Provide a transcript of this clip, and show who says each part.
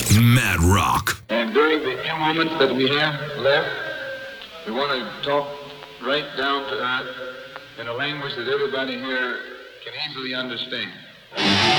Speaker 1: Mad Rock.
Speaker 2: And during the few moments that we have left, we want to talk right down to earth in a language that everybody here can easily understand.